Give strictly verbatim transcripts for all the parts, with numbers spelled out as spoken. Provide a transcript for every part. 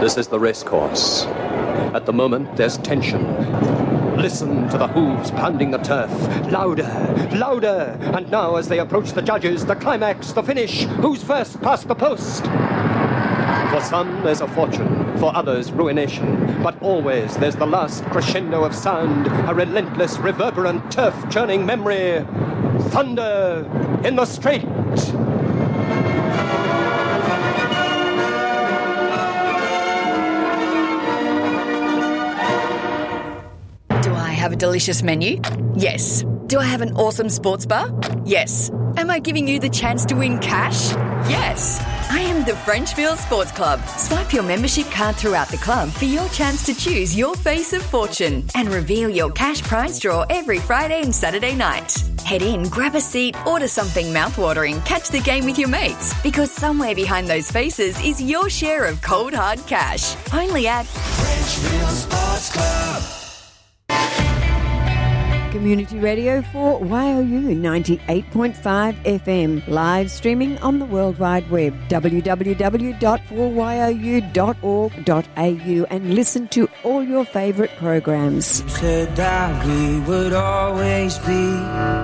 This is the racecourse. At the moment, there's tension. Listen to the hooves pounding the turf. Louder, louder. And now, as they approach the judges, the climax, the finish. Who's first past the post? For some, there's a fortune. For others, ruination. But always, there's the last crescendo of sound. A relentless, reverberant, turf-churning memory. Thunder in the Straight. Have a delicious menu? Yes. Do I have an awesome sports bar? Yes. Am I giving you the chance to win cash? Yes. I am the Frenchville Sports Club. Swipe your membership card throughout the club for your chance to choose your face of fortune and reveal your cash prize draw every Friday and Saturday night. Head in, grab a seat, order something mouthwatering, catch the game with your mates, because somewhere behind those faces is your share of cold hard cash. Only at Frenchville Sports Club. Community radio for Y O U ninety-eight point five F M. Live streaming on the World Wide Web. w w w dot four y o u dot org dot a u and listen to all your favourite programs. You said that we would always be.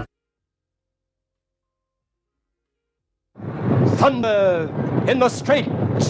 Thunder in the Straight.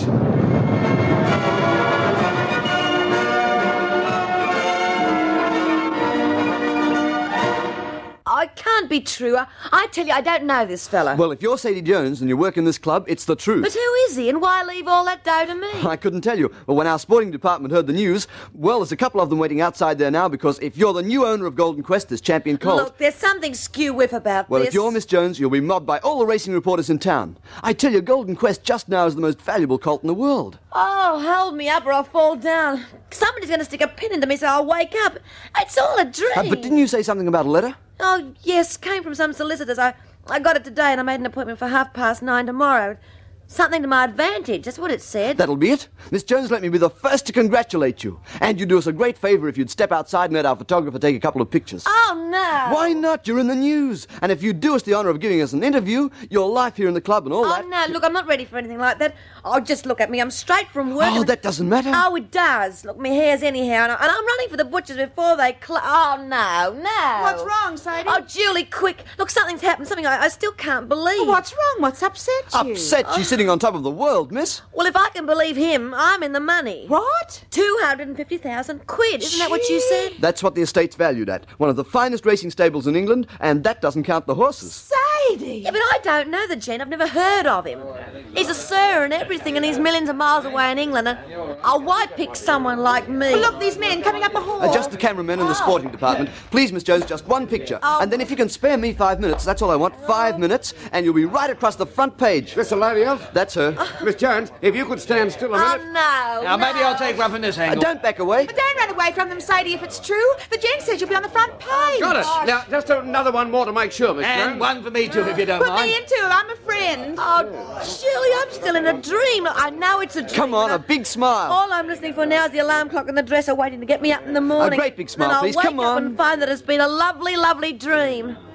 Oh, it can't be true. I, I tell you, I don't know this fella. Well, if you're Sadie Jones and you work in this club, it's the truth. But who is he, and why leave all that dough to me? I couldn't tell you. But when our sporting department heard the news, well, there's a couple of them waiting outside there now, because if you're the new owner of Golden Quest, this champion colt... Look, there's something skew-whiff about Well, this. if you're Miss Jones, you'll be mobbed by all the racing reporters in town. I tell you, Golden Quest just now is the most valuable colt in the world. Oh, hold me up or I'll fall down. Somebody's going to stick a pin into me so I'll wake up. It's all a dream. Uh, but didn't you say something about a letter? Oh, yes, came from some solicitors. I, I got it today and I made an appointment for half past nine tomorrow. Something to my advantage, that's what it said. That'll be it. Miss Jones, let me be the first to congratulate you. And you'd do us a great favour if you'd step outside and let our photographer take a couple of pictures. Oh, no. Why not? You're in the news. And if you'd do us the honour of giving us an interview, your life here in the club and all oh, that... Oh, no, look, I'm not ready for anything like that. Oh, just look at me. I'm straight from work. Oh, that doesn't matter. Oh, it does. Look, my hair's anyhow, and, I, and I'm running for the butchers before they close. Oh, no, no. What's wrong, Sadie? Oh, Julie, quick. Look, something's happened, something I, I still can't believe. Oh, what's wrong? What's upset you? Upset? Oh. She's sitting on top of the world, miss. Well, if I can believe him, I'm in the money. What? two hundred fifty thousand quid. Isn't that what you said? That's what the estate's valued at. One of the finest racing stables in England, and that doesn't count the horses. Sadie! Yeah, but I don't know the gent. I've never heard of him. He's a sir and everything, and he's millions of miles away in England. And oh, why pick someone like me? Well, look, these men coming up the hall. Uh, just the cameramen and the sporting department. Please, Miss Jones, just one picture. Oh. And then if you can spare me five minutes, that's all I want. Five minutes, and you'll be right across the front page. This the lady else? That's her. Miss Jones, if you could stand still a Oh, minute. no. Now, no. maybe I'll take one from this Uh, angle. don't back away. But don't run away from them, Sadie, if it's true. The gent says you'll be on the front page. Got it. Now, just another one more to make sure, Miss And Jones. one for me too, if you don't Put mind. me in too. I'm a friend. Oh, Shirley, I'm still in a dream. Look, I know it's a dream. Come on, but a big smile. All I'm listening for now is the alarm clock and the dresser waiting to get me up in the morning. great big smile, and I'll please. wake Come up on. and find that it's been a lovely, lovely dream.